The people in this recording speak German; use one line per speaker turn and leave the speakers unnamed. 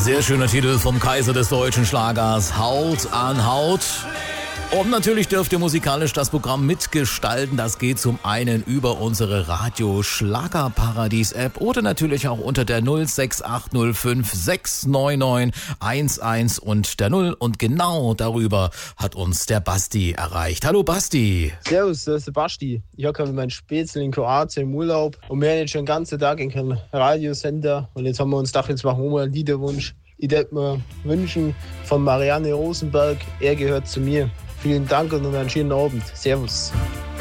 Sehr schöner Titel vom Kaiser des deutschen Schlagers, Haut an Haut. Und natürlich dürft ihr musikalisch das Programm mitgestalten. Das geht zum einen über unsere Radio-Schlagerparadies-App oder natürlich auch unter der 06805 699 11 und der 0. Und genau darüber hat uns der Basti erreicht. Hallo Basti.
Servus, das ist der Basti. Ich habe mit meinem Spätzle in Kroatien im Urlaub und wir haben jetzt schon den ganzen Tag in keinem Radiosender. Und jetzt haben wir uns gedacht, jetzt machen wir mal einen Liederwunsch. Ich würde mir wünschen von Marianne Rosenberg, er gehört zu mir. Vielen Dank und einen schönen Abend. Servus.